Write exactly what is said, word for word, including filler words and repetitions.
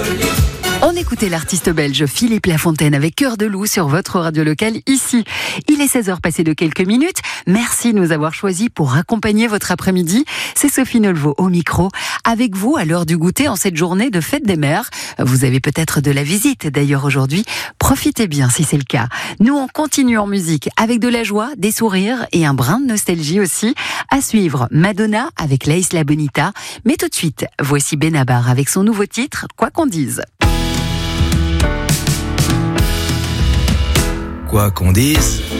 On écoutait l'artiste belge Philippe Lafontaine avec Cœur de loup sur votre radio locale ici. Il est seize heures passées de quelques minutes. Merci de nous avoir choisis pour accompagner votre après-midi. C'est Sophie Nolveau au micro. Avec vous à l'heure du goûter en cette journée de fête des mères. Vous avez peut-être de la visite d'ailleurs aujourd'hui. Profitez bien si c'est le cas. Nous on continue en musique avec de la joie, des sourires et un brin de nostalgie aussi. À suivre Madonna avec La Isla Bonita. Mais tout de suite, voici Benabar avec son nouveau titre, Quoi qu'on dise. Quoi qu'on dise,